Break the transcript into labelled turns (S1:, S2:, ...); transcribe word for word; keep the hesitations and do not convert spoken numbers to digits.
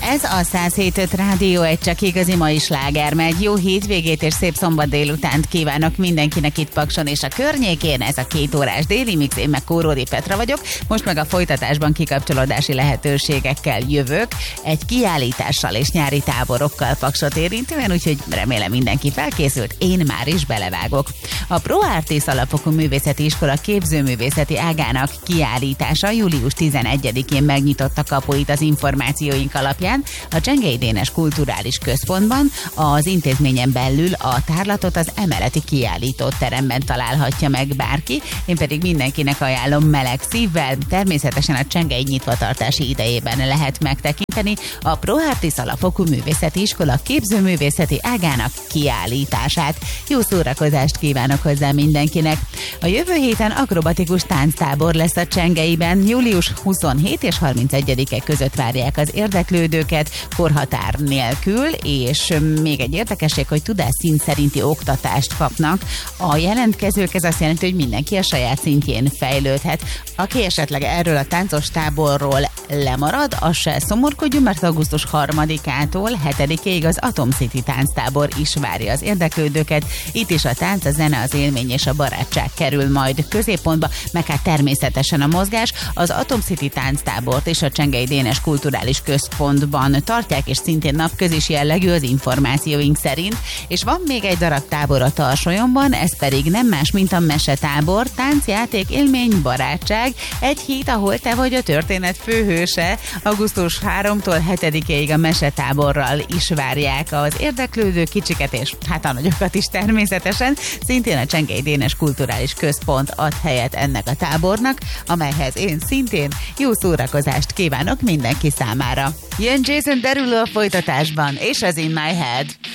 S1: Ez a száz hét öt Rádió, egy csak igazi mai sláger megy. Jó hétvégét és szép szombat délutánt kívánok mindenkinek itt Pakson és a környékén. Ez a két órás déli mix, én meg Kóródi Petra vagyok. Most meg a folytatásban kikapcsolódási lehetőségekkel jövök. Egy kiállítással és nyári táborokkal Paksot érintően, úgyhogy remélem mindenki felkészült, én már is belevágok. A ProArtis alapfokú művészeti iskola képzőművészeti ágának kiállítása július tizenegyedikén megnyitotta kapuit az információink alapján a Csengei Dénes Kulturális Központban. Az intézményen belül a tárlatot az emeleti kiállító teremben találhatja meg bárki, én pedig mindenkinek ajánlom meleg szívvel, természetesen a Csengei nyitvatartási idejében lehet megtekinteni a ProArtis alapfokú művészeti iskola képzőművészeti ágának kiállítását. Jó szórakozást kívánok hozzá mindenkinek! A jövő héten akrobatikus tánctábor lesz a Csengeiben, július huszonhetedike és harmincegyedike között várják az érdeklődőket korhatár nélkül, és még egy érdekesség, hogy tudásszint szerinti oktatást kapnak a jelentkezők, ez azt jelenti, hogy mindenki a saját szintjén fejlődhet. Aki esetleg erről a táncos táborról lemarad, az se szomorkodjon, mert augusztus harmadikától hetedikéig az Atom City tánctábor is várja az érdeklődőket. Itt is a tánc, a zene, az élmény és a barátság kerül majd középpontba, meg hát természetesen a mozgás. Az Atom City tánctábort és a Csengei Dénes Kulturális Központban tartják, és szintén napközis jellegű az információink szerint, és van még egy darab tábor a Tarsolyomban, ez pedig nem más, mint a mesetábor, táncjáték, élmény, barátság, egy hét, ahol te vagy a történet főhőse. augusztus harmadikától hetedikéig a mesetáborral is várják az érdeklődő kicsiket, és hát a nagyokat is természetesen. Szintén a Csengei Dénes Kulturális Központ ad helyet ennek a tábornak, amelyhez én szintén jó szórakozást kívánok mindenki számára. Jön Jason Derulo a folytatásban, és az In My Head.